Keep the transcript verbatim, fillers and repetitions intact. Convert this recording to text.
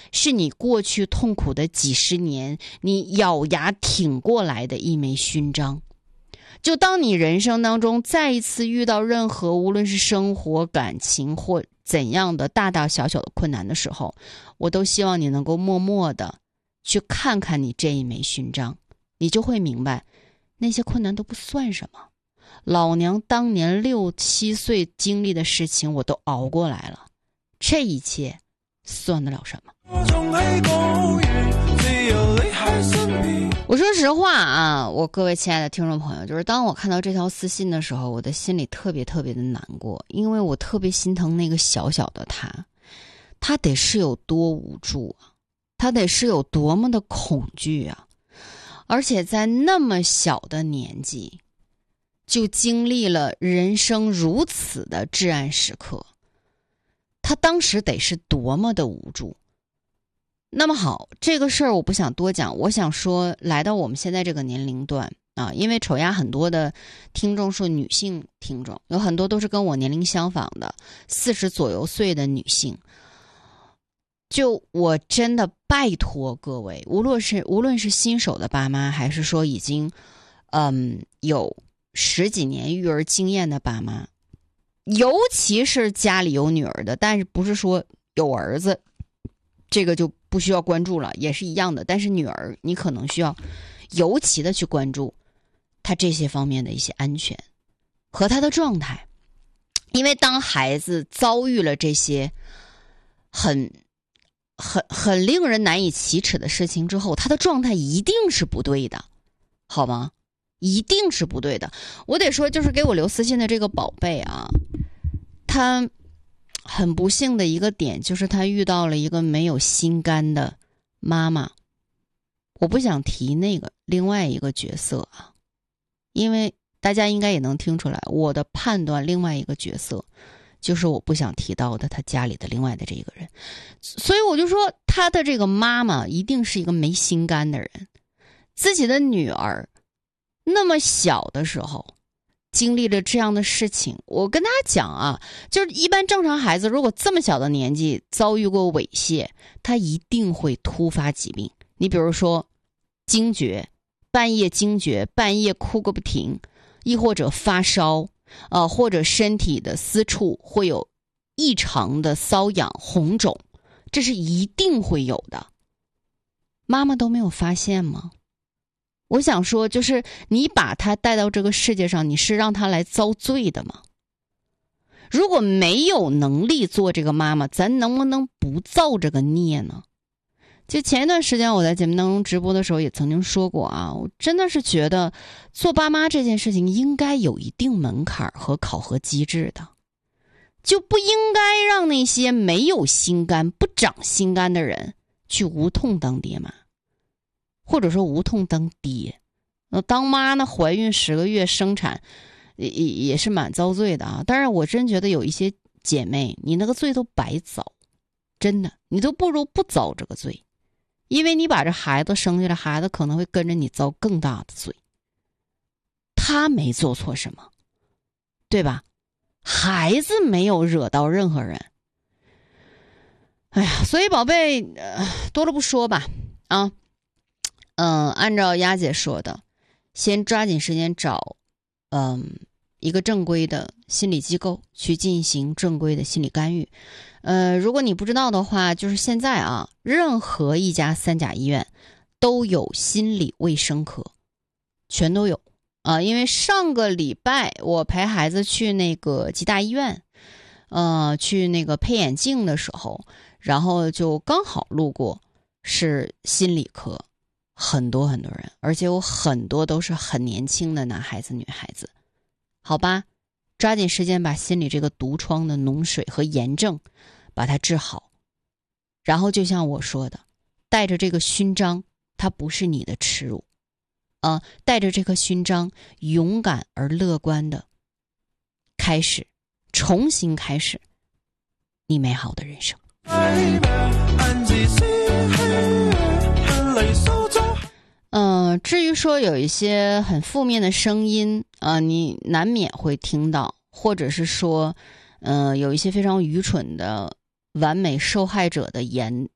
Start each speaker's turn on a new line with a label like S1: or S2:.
S1: 是你过去痛苦的几十年你咬牙挺过来的一枚勋章。就当你人生当中再一次遇到任何无论是生活感情或怎样的大大小小的困难的时候，我都希望你能够默默的去看看你这一枚勋章，你就会明白那些困难都不算什么。老娘当年六七岁经历的事情我都熬过来了，这一切算得了什么？我说实话啊，我各位亲爱的听众朋友，就是当我看到这条私信的时候，我的心里特别特别的难过，因为我特别心疼那个小小的他，他得是有多无助啊，他得是有多么的恐惧啊，而且在那么小的年纪就经历了人生如此的至暗时刻，他当时得是多么的无助。那么好，这个事儿我不想多讲，我想说来到我们现在这个年龄段啊，因为丑丫很多的听众是女性听众，有很多都是跟我年龄相仿的四十左右岁的女性，就我真的拜托各位，无论是无论是新手的爸妈，还是说已经嗯有十几年育儿经验的爸妈，尤其是家里有女儿的，但是不是说有儿子这个就不需要关注了，也是一样的，但是女儿你可能需要尤其的去关注她这些方面的一些安全和她的状态。因为当孩子遭遇了这些很很很令人难以启齿的事情之后，他的状态一定是不对的，好吗？一定是不对的。我得说，就是给我留私信的这个宝贝啊，他很不幸的一个点就是他遇到了一个没有心肝的妈妈。我不想提那个另外一个角色啊，因为大家应该也能听出来，我的判断另外一个角色就是我不想提到的他家里的另外的这一个人。所以我就说他的这个妈妈一定是一个没心肝的人，自己的女儿那么小的时候经历了这样的事情。我跟大家讲啊，就是一般正常孩子如果这么小的年纪遭遇过猥亵，他一定会突发疾病。你比如说惊厥，半夜惊厥，半夜哭个不停，亦或者发烧呃，或者身体的私处会有异常的瘙痒红肿，这是一定会有的。妈妈都没有发现吗？我想说，就是你把他带到这个世界上，你是让他来遭罪的吗？如果没有能力做这个妈妈，咱能不能不造这个孽呢？就前一段时间我在节目当中直播的时候也曾经说过啊，我真的是觉得做爸妈这件事情应该有一定门槛和考核机制的，就不应该让那些没有心肝不长心肝的人去无痛当爹妈，或者说无痛当爹。那当妈呢，怀孕十个月生产也也是蛮遭罪的啊。当然我真觉得有一些姐妹你那个罪都白遭，真的你都不如不遭这个罪，因为你把这孩子生下来，孩子可能会跟着你遭更大的罪。他没做错什么，对吧？孩子没有惹到任何人。哎呀，所以宝贝、呃、多了不说吧啊，嗯、呃，按照丫姐说的，先抓紧时间找嗯、呃、一个正规的心理机构去进行正规的心理干预。呃，如果你不知道的话，就是现在啊，任何一家三甲医院都有心理卫生科，全都有啊。因为上个礼拜我陪孩子去那个吉大医院，呃，去那个配眼镜的时候，然后就刚好路过是心理科，很多很多人，而且有很多都是很年轻的男孩子女孩子。好吧，抓紧时间把心里这个毒疮的脓水和炎症把它治好。然后就像我说的，带着这个勋章，它不是你的耻辱啊，带着这颗勋章，勇敢而乐观的开始，重新开始你美好的人生。嗯、呃，至于说有一些很负面的声音啊、呃，你难免会听到，或者是说，呃，有一些非常愚蠢的完美受害者的言